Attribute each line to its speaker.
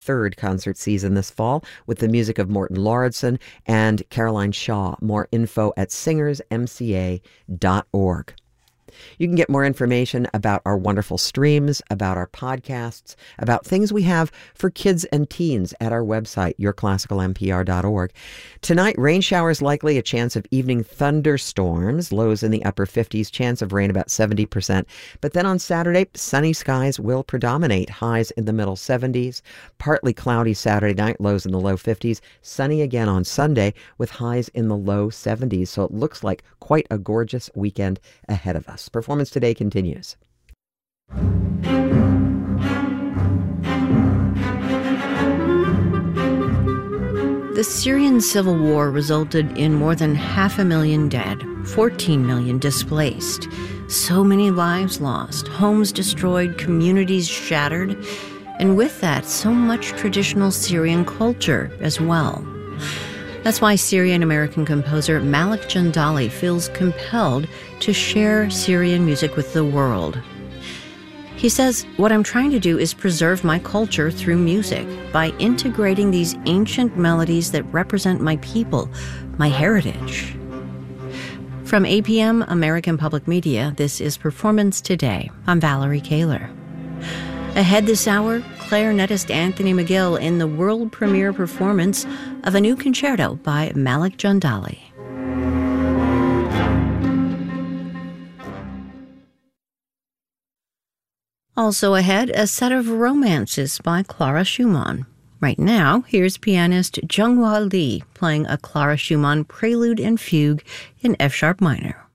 Speaker 1: third concert season this fall with the music of Morton Lauridsen and Caroline Shaw. More info at singersmca.org. You can get more information about our wonderful streams, about our podcasts, about things we have for kids and teens at our website, yourclassicalmpr.org. Tonight, rain showers likely, a chance of evening thunderstorms, lows in the upper 50s, chance of rain about 70%. But then on Saturday, sunny skies will predominate, highs in the middle 70s, partly cloudy Saturday night, lows in the low 50s, sunny again on Sunday with highs in the low 70s. So it looks like quite a gorgeous weekend ahead of us. Performance Today continues.
Speaker 2: The Syrian civil war resulted in more than 500,000 dead, 14 million displaced, so many lives lost, homes destroyed, communities shattered, and with that, so much traditional Syrian culture as well. That's why Syrian-American composer Malik Jandali feels compelled to share Syrian music with the world. He says, "What I'm trying to do is preserve my culture through music by integrating these ancient melodies that represent my people, my heritage." From APM, American Public Media, this is Performance Today. I'm Valerie Kaler. Ahead this hour, clarinetist Anthony McGill in the world premiere performance of a new concerto by Malik Jandali. Also ahead, a set of romances by Clara Schumann. Right now, here's pianist Jung-Hwa Lee playing a Clara Schumann prelude and fugue in F-sharp minor.